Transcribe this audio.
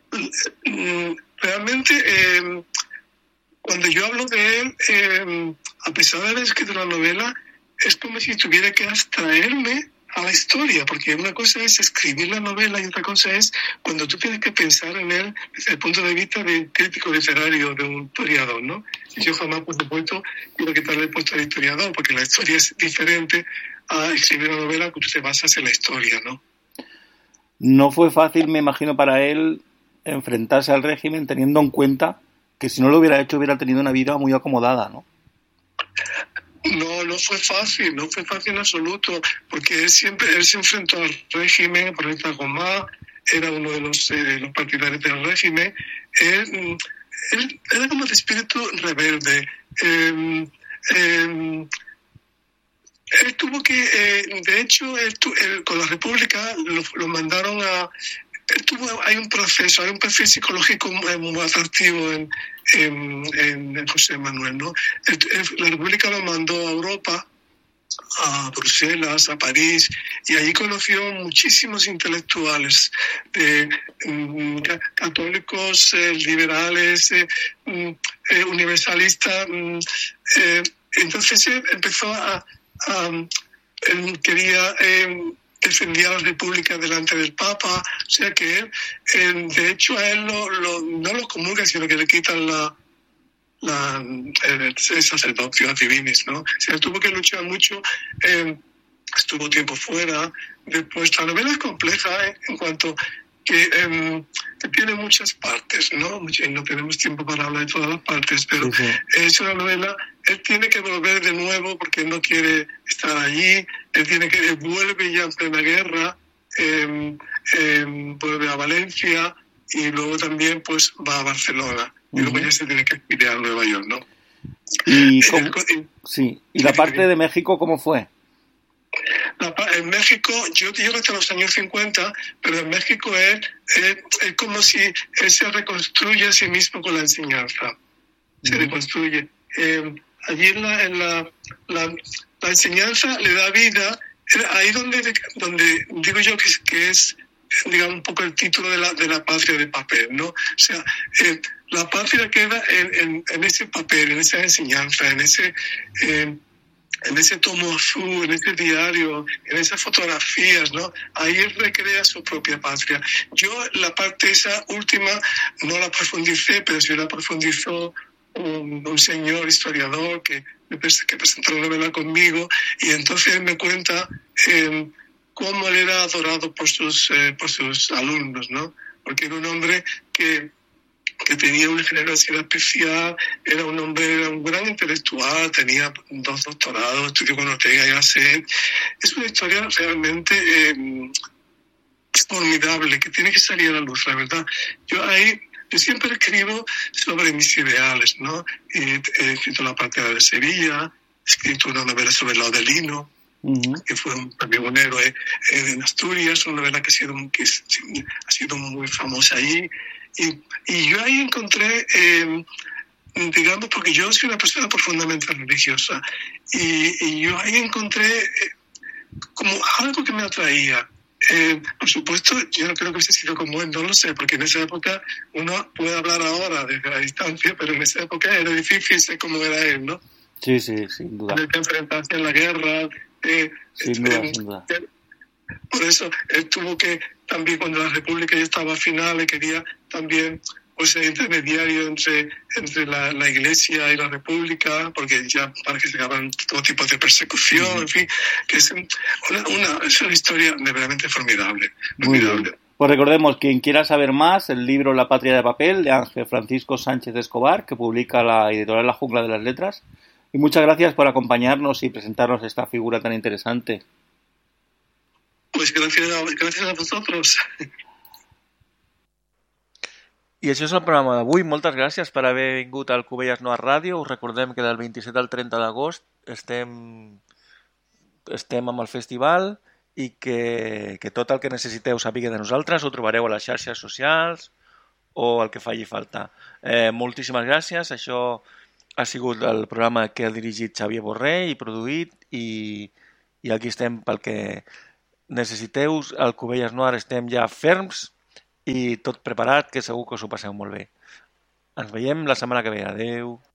Realmente, cuando yo hablo de él, a pesar de haber escrito la novela, es como si tuviera que abstraerme a la historia, porque una cosa es escribir la novela y otra cosa es cuando tú tienes que pensar en él desde el punto de vista de un crítico literario, de un historiador, ¿no? Y yo jamás, por supuesto, quiero quitarle el puesto de historiador, porque la historia es diferente a escribir una novela que tú te basas en la historia, ¿no? No fue fácil, me imagino, para él enfrentarse al régimen teniendo en cuenta que si no lo hubiera hecho hubiera tenido una vida muy acomodada, ¿no? No fue fácil en absoluto, porque él se enfrentó al régimen por esta Gomá, era uno de los partidarios del régimen. Él era como de espíritu rebelde. Él tuvo que, de hecho, con la República lo mandaron a... hay un perfil psicológico muy atractivo en José Manuel, ¿no? La República lo mandó a Europa, a Bruselas, a París, y allí conoció muchísimos intelectuales, católicos, liberales, universalistas. Entonces empezó él quería... defendía a la República delante del Papa, o sea que él, de hecho a él no lo comulgan, sino que le quitan el sacerdocio a divinis, ¿no? O sea, tuvo que luchar mucho, estuvo tiempo fuera. Después la novela es compleja, en cuanto que tiene muchas partes, ¿no? No tenemos tiempo para hablar de todas las partes, pero sí. Es una novela. Él tiene que volver de nuevo porque no quiere estar allí. Él vuelve ya en plena guerra, vuelve a Valencia y luego también pues va a Barcelona. Y luego ya se tiene que ir a Nueva York, ¿no? ¿Y la parte de México cómo fue? En México, yo digo hasta los años 50, pero en México es como si él se reconstruye a sí mismo con la enseñanza. Se reconstruye. Allí en la enseñanza le da vida. Ahí donde digo yo que es, digamos, un poco el título de la patria de papel, ¿no? O sea, la patria queda en ese papel, en esa enseñanza, en ese tomo azul, en ese diario, en esas fotografías, ¿no? Ahí él recrea su propia patria. Yo la parte esa última no la profundicé, pero sí la profundizó un señor historiador que presentó la novela conmigo, y entonces él me cuenta cómo él era adorado por sus alumnos, ¿no? Porque era un hombre que tenía una generosidad especial, era un gran intelectual, tenía 2 doctorados, estudió con Ortega y Gasset. Es una historia realmente formidable, que tiene que salir a la luz, la verdad. Yo siempre escribo sobre mis ideales, ¿no? He escrito La partida de Sevilla, he escrito una novela sobre el Laudelino, que fue también un héroe en Asturias, una novela que ha sido muy famosa allí. Y yo ahí encontré, digamos, porque yo soy una persona profundamente religiosa, y yo ahí encontré como algo que me atraía. Por supuesto, yo no creo que hubiese sido como él, no lo sé, porque en esa época uno puede hablar ahora desde la distancia, pero en esa época era difícil ser como era él, ¿no? Sí, sin duda. Tener que enfrentarse en la guerra. Sin duda. Por eso él tuvo que, también cuando la República ya estaba final, quería también pues ser intermediario entre la Iglesia y la República, porque ya para que se acaban todo tipo de persecución, en fin, que es una historia verdaderamente formidable. Pues recordemos, quien quiera saber más, el libro La patria de papel, de Ángel Francisco Sánchez Escobar, que publica la editorial La Jungla de las Letras. Y muchas gracias por acompañarnos y presentarnos esta figura tan interesante. Pues gracias a vosotros. I això és el programa d'avui. Moltes gràcies per haver vingut al Cubelles Noir Ràdio. Us recordem que del 27 al 30 d'agost estem amb el festival i que tot el que necessiteu saber de nosaltres ho trobareu a les xarxes socials o el que faci falta. Moltíssimes gràcies. Això ha sigut el programa que ha dirigit Xavier Borrell i produït, i aquí estem pel que necessiteu. Al Cubelles Noir estem ja ferms i tot preparat, que segur que us ho passeu molt bé. Ens veiem la setmana que ve. Adeu.